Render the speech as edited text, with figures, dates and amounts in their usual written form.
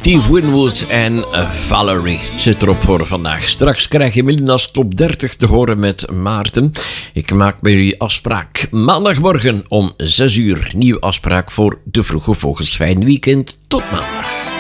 Steve Winwood en Valerie. Het zit erop voor vandaag. Straks krijg je Melina's top 30 te horen met Maarten. Ik maak bij jullie afspraak maandagmorgen om 6 uur. Nieuwe afspraak voor de Vroege Vogels. Fijn weekend. Tot maandag.